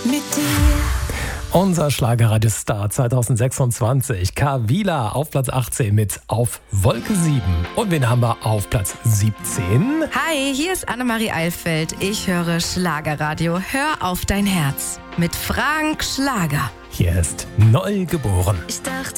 mit dir. Unser Schlagerradiostar 2026, Kavila auf Platz 18 mit Auf Wolke 7. Und wen haben wir auf Platz 17? Hi, hier ist Annemarie Eilfeld. Ich höre Schlagerradio. Hör auf dein Herz. Mit Frank Schlager. Hier ist Neugeboren. Ich dachte,